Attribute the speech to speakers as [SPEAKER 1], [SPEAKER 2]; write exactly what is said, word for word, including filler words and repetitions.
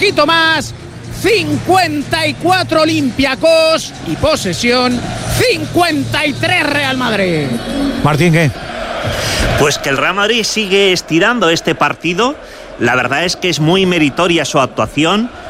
[SPEAKER 1] poquito más. cincuenta y cuatro Olympiacos y posesión cincuenta y tres Real Madrid.
[SPEAKER 2] Martín, ¿qué?
[SPEAKER 3] Pues que el Real Madrid sigue estirando este partido. La verdad es que es muy meritoria su actuación.